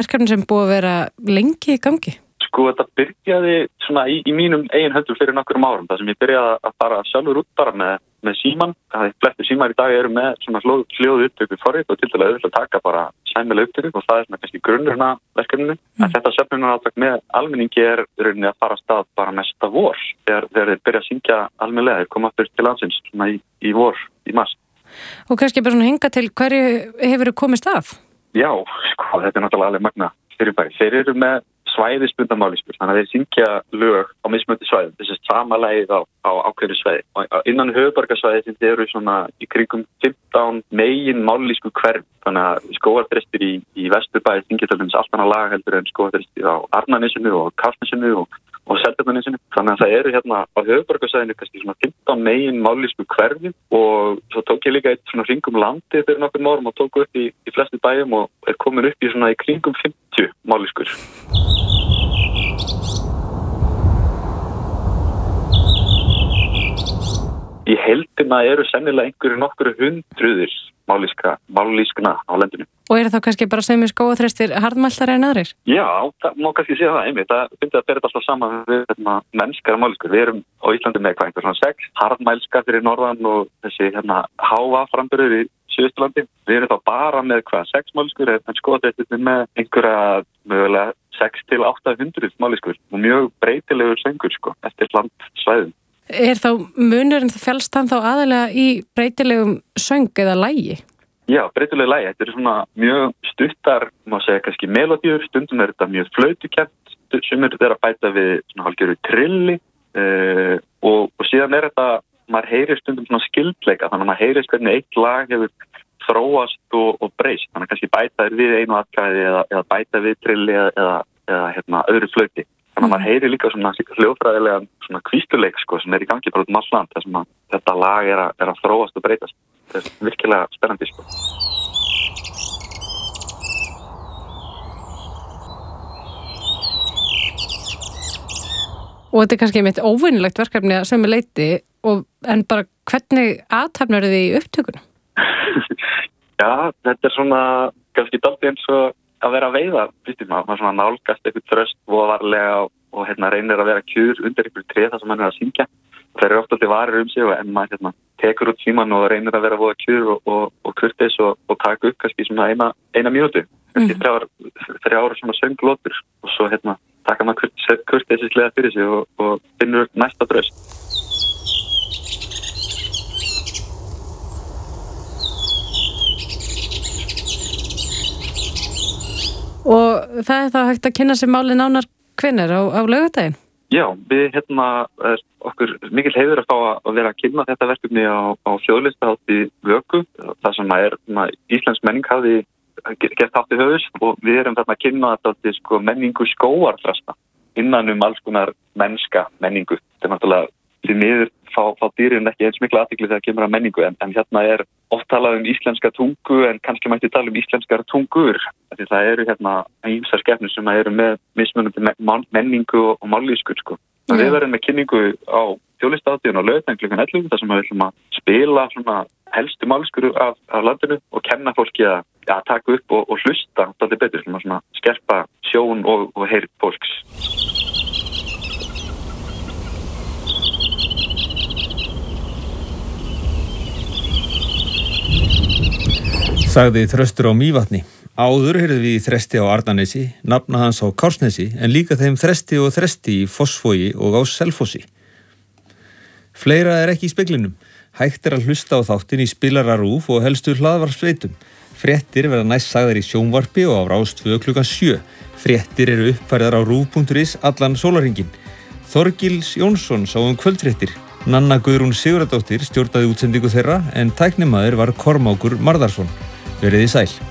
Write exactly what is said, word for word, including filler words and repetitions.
verkefni sem búið að vera lengi í gangi? Sko, þetta byrjaði svona í, í mínum eigin höndum fyrir nokkrum árum, þar sem ég byrjaði að fara sjálfur út bara með, með síman. Það er flestir símar í dag eru með svona hljóð, hljóðu upptöku forrit og til dæla auðvitað að taka bara sæmilega upptöku og það er svona kannski grunnurinn að verkefninu. Mm. En þetta söfnunarátak með almenningi er rauninni að fara af stað bara næsta vor þegar, þegar þeir byrja að syngja almennilega, þeir koma aftur til landsins svona í, í vor, í mars. Og kannski bara svona hinga til hverju hefur komist af? Já, sko, þetta er náttúrulega alveg magna fyrirbæri. Þeir eru með svæðisbundna mállýskur, þannig að þeir syngja lög á mismunandi svæðum, þess að sama lagið á, á ákveðnu svæði. Og innan höfuðborgarsvæði þeir eru svona í kringum fimmtán megin mállýsku hverf, þannig að skógarþrestir í, í Vesturbæ syngja til dæmis allt annað lag heldur en skógarþrestir á Arnarnesinu og Kársnesinu og, og Seltjarnarnesinu. Þannig að það eru hérna á höfuðborgarsvæðinu kannski svona fimmtán megin mállýsku hverfi og svo tók ég líka eitt svona hringum landi fyrir nokkur árum og tók upp í, í flestu bæjum og er komin upp í svona í kringum fimmtíu mállýskur. Í heildina eru sennilega einhverju nokkru hundruðir mállýska, mállýskna á landinu. Og eru þá kannski bara sem í skógarþrestir harðmæltari en aðrir? Já, það má kannski segja það einmitt. Það finnst að bera þetta alltaf saman við hérna, mennskara mállýskur. Við erum á Íslandi með hvað einhver svona sex harðmælska fyrir norðan og þessi hérna háa framburður í Suðausturlandi. Við erum þá bara með hvað sex mállýskur en skógarþrestir með einhverja mögulega sex til átta hundruð mállýskur og mjög breytilegur söngur sko eftir landsvæðum. Er þá munurinn það fælst hann þá aðalega í breytilegum söng eða lægi? Já, breytilegu lægi. Þetta eru svona mjög stuttar, má segja kannski melodíur, stundum er þetta mjög flautukent, sem er þetta að bæta við svona hálfgerðu trilli uh, og, og síðan er þetta, maður heyrir stundum svona skildleika, þannig að maður heyrir hvernig eitt lag hefur þróast og, og breyst, þannig að kannski bæta þér við einu atkvæði eða, eða bæta við trilli eða, eða, eða hérna, öðru flauti. Þannig að maður heyrir líka svona hljóðfræðilega svona kvísluleik sko sem er í gangi bara út um allt land þar sem að þetta lag er að, er að þróast og breytast. Það er virkilega spennandi sko. Og þetta er kannski mitt óvinnilegt verkefni að sömu leyti og en bara hvernig athafnar þið í upptökunum? Já, þetta er svona kannski dálítið eins og að vera að veiða, fyrstum maður, maður svona nálgast eitthvað þröst voðarlega og, og hérna reynir að vera kjur undir einhverju tré þar sem hann er að syngja. Það eru oft alltaf varir um sig og en maður hérna tekur út síman og reynir að vera voða kjur og, og, og kurteis og, og taka upp kannski svona eina, eina mínútu. Kannski mm. þrjár, þrjár svona sönglótur og svo hérna taka maður kurteisislega fyrir sig og, og finnur upp næsta þröst. Og það er þá hægt að kynna sér máli nánar hvenær á, á laugardaginn? Já, við hérna er okkur mikil heiður að fá að vera að kynna þetta verkefni á, á þjóðlistahátti Vöku. Það sem er íslensk menning hafði gert hátt í höfus og við erum þarna að kynna þetta sko, menningu skógarþrasta innan um alls konar mennska menningu. Þetta er náttúrulega því miður fá, fá dýrin ekki eins mikla athygli þegar kemur að menningu en, en hérna er oft talað um íslenska tungu en kannski mætti tala um íslenskar tungur. Því það eru hérna ýmsar skepnur sem eru með mismunandi menningu og, og mállýskur sko. Ja. Við verðum með kynningu á þjóðlistahátíðinni á laugardaginn klukkan ellefu þar sem við ætlum að spila svona helstu mállýskur af, af landinu og kenna fólki að ja, taka upp og, og hlusta dálítið betur, svona skerpa sjón og, og heyrn fólks. Sagði Þröstur á Mývatni. Áður heyrðum við í Þresti á Arnarnesi, nafna hans á Kársnesi, en líka þeim Þresti og Þresti í Fossvogi og á Selfossi. Fleira er ekki í speglinum. Hægt er að hlusta á þáttin í spilara RÚV og helstu hlaðvarpsveitum. Fréttir verða næst sagðar í sjónvarpi og á Rás tvö klukkan sjö. Fréttir eru uppfærðar á rúv punktur is allan sólarhringinn. Þorgils Jónsson sá um kvöldfréttir. Nanna Guðrún Sigurðardóttir stjórnaði útsendingu þeirra en tæknimaður var Kormákur Marðarsson. Verið þið sæl.